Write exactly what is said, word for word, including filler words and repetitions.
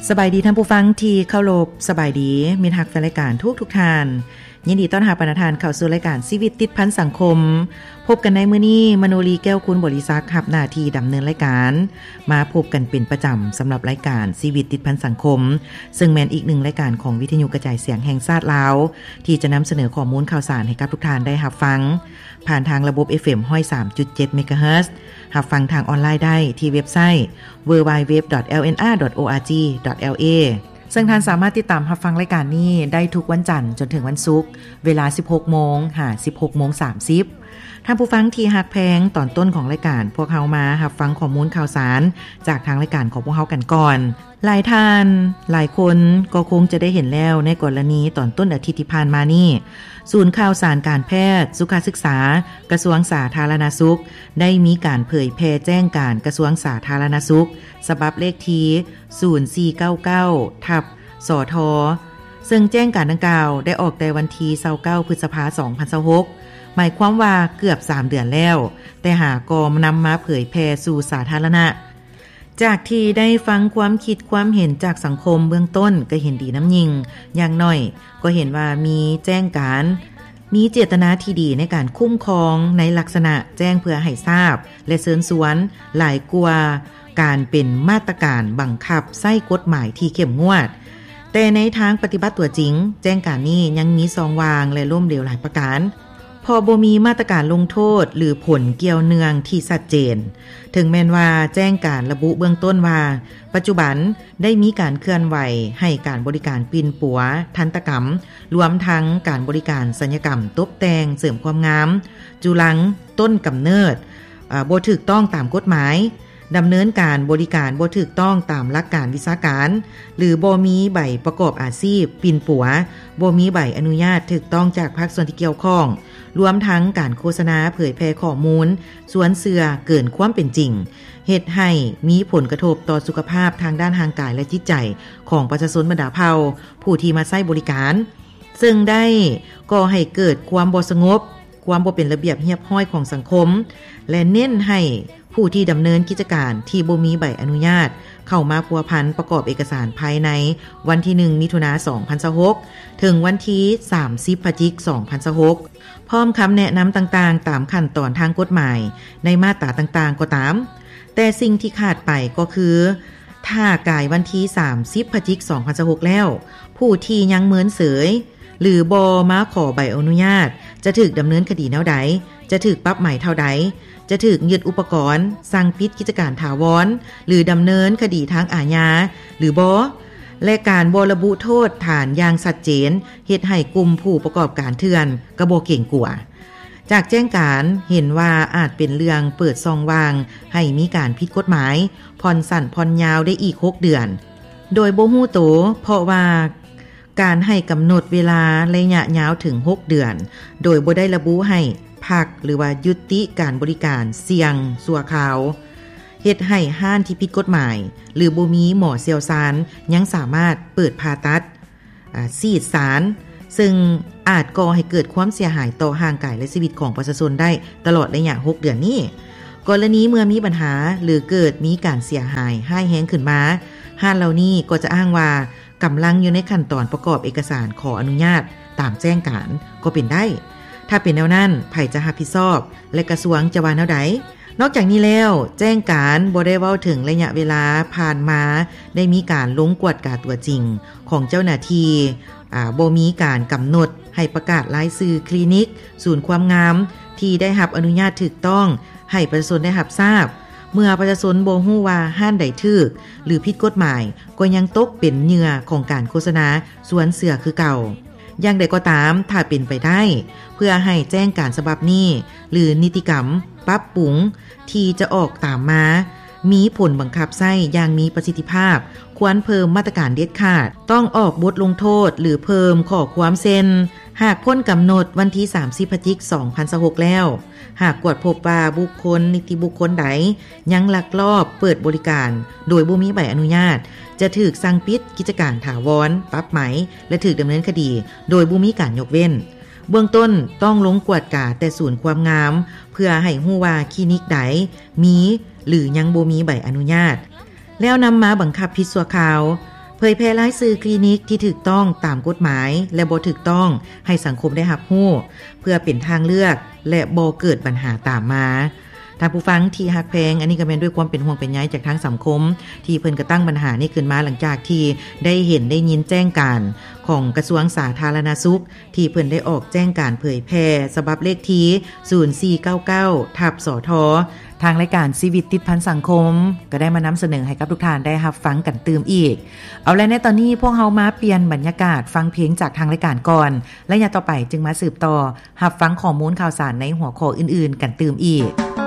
สบายดีท่านผู้ฟังที่เคารพสบายดีมิตรฮักแฟนรายการทุกทุกท่านยินดีต้อนรับประธานเข้าสู่รายการชีวิตติดพันสังคมพบกันในมื้อนี้มโนรีแก้วคุณบริษัทรับหน้าที่ดำเนินรายการมาพบกันเป็นประจำสำหรับรายการชีวิตติดพันสังคมซึ่งแม่นอีกหนึ่งรายการของวิทยุกระจายเสียงแห่งชาติลาวที่จะนำเสนอข้อมูลข่าวสารให้กับทุกท่านได้รับฟังผ่านทางระบบ เอฟ เอ็ม หนึ่งร้อยสามจุดเจ็ด เมกะเฮิรตซ์รับฟังทางออนไลน์ได้ที่เว็บไซต์ ดับเบิลยู ดับเบิลยู ดับเบิลยู ดอท แอล เอ็น อาร์ ดอท โอ อาร์ จี ดอท แอล เอ ซึ่งท่านสามารถติดตามรับฟังรายการนี้ได้ทุกวันจันทร์จนถึงวันศุกร์เวลา สิบหกโมง หา สิบหกโมงสามสิบ ท่านผู้ฟังที่ฮักแพงตอนต้นของรายการพวกเฮามารับฟังข้อมูลข่าวสารจากทางรายการของพวกเฮากันก่อนหลายท่านหลายคนก็คงจะได้เห็นแล้วในกรณีตอนต้นอาทิตย์ที่ผ่านมานี้ศูนย์ข่าวสารการแพทย์สุขศึกษากระทรวงสาธารณสุขได้มีการเผยแพร่แจ้งการกระทรวงสาธารณสุขฉบับเลขที่ศูนย์สี่เก้าเก้า ทับ สท.ซึ่งแจ้งการดังกล่าวได้ออกแต่วันที่ยี่สิบเก้าพฤษภาคมสองพันยี่สิบหกหมายความว่าเกือบสามเดือนแล้วแต่หากก็นำมาเผยแพร่สู่สาธารณะจากที่ได้ฟังความคิดความเห็นจากสังคมเบื้องต้นก็เห็นดีน้ำยิงอย่างน้อยก็เห็นว่ามีแจ้งการมีเจตนาที่ดีในการคุ้มครองในลักษณะแจ้งเพื่อให้ทราบและเชิญชวนหลายกว่าการเป็นมาตรการบังคับใช้กฎหมายที่เข้มงวดแต่ในทางปฏิบัติตัวจริงแจ้งการนี้ยังมีซองวางและล้มเหลวหลายประการพอบ่มีมาตรการลงโทษหรือผลเกี่ยวเนื่องที่ชัดเจนถึงแม้นว่าแจ้งการระบุเบื้องต้นว่าปัจจุบันได้มีการเคลื่อนไหวให้การบริการปิ่นปัวทันตกรรมรวมทั้งการบริการศัลยกรรมตกแต่งเสริมความงามจุลังต้นกำเนิดบ่ถูกต้องตามกฎหมายดำเนินการบริการบ่ถูกต้องตามหลักการวิชาการหรือบ่มีใบประกอบอาชีพปิ่นปัวบ่มีใบอนุญาตถูกต้องจากภาคส่วนที่เกี่ยวข้องรวมทั้งการโฆษณาเผยแพร่ข้อมูลสวนเสือเกินความเป็นจริงเฮ็ดให้มีผลกระทบต่อสุขภาพทางด้านร่างกายและจิตใจของประชาชนบรรดาเผ่าผู้ที่มาใช้บริการซึ่งได้ก่อให้เกิดความบ่สงบความบ่เป็นระเบียบเรียบร้อยของสังคมและเน้นให้ผู้ที่ดำเนินกิจการที่บ่มีใบอนุญาตเข้ามาพัวพันประกอบเอกสารภายในวันที่หนึ่งมิถุนายนสองพันยี่สิบหกถึงวันที่สามสิบพฤศจิกายนสองพันยี่สิบหกพร้อมคำแนะนำต่างๆตามขั้นตอนทางกฎหมายในมาตราต่างๆก็ตามแต่สิ่งที่ขาดไปก็คือถ้ากายวันที่สามสิบพฤศจิกายนสองพันยี่สิบหกแล้วผู้ที่ยังเมินเสยหรือบ่มาขอใบอนุญาตจะถูกดำเนินคดีแนวใดจะถูกปรับใหม่เท่าใดจะถูกยึดอุปกรณ์สั่งปิดกิจการถาวรหรือดำเนินคดีทางอาญาหรือบ่และการบ่ระบุโทษฐานอย่างชัดเจนเฮ็ดให้กลุ่มผู้ประกอบการเถื่อนก็บ่เก่งกลัวจากแจ้งการเห็นว่าอาจเป็นเรื่องเปิดซองวางให้มีการผิดกฎหมายผ่อนสั้นผ่อนยาวได้อีกหกเดือนโดยบ่ฮู้โตเพราะว่าการให้กำหนดเวลาระยะยาวถึงหกเดือนโดยบ่ได้ระบุให้พักหรือว่ายุติการบริการเสี่ยงสัวขาวเฮ็ดให้ห้านที่ผิดกฎหมายหรือบ่มีหมอเชี่ยวชาญยังสามารถเปิดผ่าตัดอ่าฉีดสารซึ่งอาจก่อให้เกิดความเสียหายต่อร่างกายและชีวิตของประชาชนได้ตลอดระยะหกเดือนนี้กรณีเมื่อมีปัญหาหรือเกิดมีการเสียหายร้ายแรงขึ้นมาห้านเหล่านี้ก็จะอ้างว่ากำลังอยู่ในขั้นตอนประกอบเอกสารขออนุญาตตามแจ้งการก็เป็นได้ถ้าเป็นแนวนั้นไผจะรับผิดชอบและกระทรวงจะว่าแนวใดนอกจากนี้แล้วแจ้งการบ่ได้เว้าถึงระยะเวลาผ่านมาได้มีการลงกวดกาตัวจริงของเจ้าหน้าที่อ่าบ่มีการกำหนดให้ประกาศรายชื่อคลินิกศูนย์ความงามที่ได้รับอนุญาตถูกต้องให้ประชาชนได้รับทราบเมื่อประชาชนบ่ฮู้ว่าห้านใดถูกหรือผิดกฎหมายก็ยังตกเป็นเหยื่อของการโฆษณาสวนเสือคือเก่าอย่างใดก็ตามถ้าเป็นไปได้เพื่อให้แจ้งการฉบับนี้หรือนิติกรรมปรับปรุงที่จะออกตามมามีผลบังคับใช้อย่างมีประสิทธิภาพควรเพิ่มมาตรการเด็ดขาดต้องออกบทลงโทษหรือเพิ่มข้อความเซ็นหากพ้นกำหนดวันที่สามสิบพฤศจิกายนสองพันยี่สิบหกแล้วหากกวดพบว่าบุคคลนิติบุคคลใดยังลักลอบเปิดบริการโดยบ่มีใบอนุญาตจะถูกสั่งปิดกิจการถาวรปรับไหมและถูกดำเนินคดีโดยบ่มีการยกเว้นเบื้องต้นต้องลงกวดกาแต่ศูนย์ความงามเพื่อให้ฮู้ว่าคลินิกใดมีหรือยังบ่มีใบอนุญาตแล้วนำมาบังคับผิดชั่วคราวเผยแพร่รายชื่อคลินิกที่ถูกต้องตามกฎหมายและบ่ถูกต้องให้สังคมได้รับรู้เพื่อเป็นทางเลือกและบ่เกิดปัญหาตามมาท่านผู้ฟังที่ฮักแพงอันนี้ก็เป็นด้วยความเป็นห่วงเป็นใยจากทางสังคมที่เพิ่นก็ตั้งปัญหานี้ขึ้นมาหลังจากที่ได้เห็นได้ยินแจ้งการของกระทรวงสาธารณสุขที่เพิ่นได้ออกแจ้งการเผยแพร่ฉบับเลขที่ศูนย์สี่เก้าเก้า ทับ สททางรายการชีวิตติดพันสังคมก็ได้มานำเสนอให้กับทุกท่านได้รับฟังกันตื่มอีกเอาและในตอนนี้พวกเฮามาเปลี่ยนบรรยากาศฟังเพลงจากทางรายการก่อนและอย่าต่อไปจึงมาสืบต่อรับฟังข้อมูลข่าวสารในหัวข้ออื่นๆกันตื่มอีก